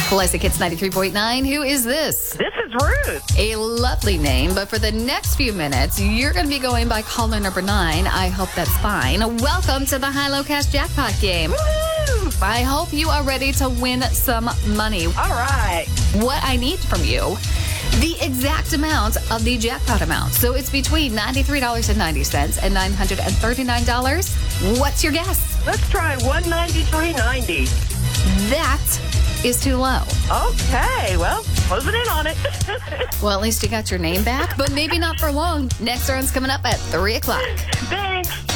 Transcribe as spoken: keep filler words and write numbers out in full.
Classic Hits ninety-three point nine. Who is this? This is Ruth. A lovely name, but for the next few minutes, you're going to be going by caller number nine. I hope that's fine. Welcome to the High-Low Cash Jackpot game. Woo! I hope you are ready to win some money. All right. What I need from you, the exact amount of the jackpot amount. So it's between ninety-three dollars and ninety cents and nine hundred thirty-nine dollars. What's your guess? Let's try one ninety-three ninety. That is too low. Okay, well, closing in on it. Well, at least you got your name back, but maybe not for long. Next round's coming up at three o'clock. Thanks.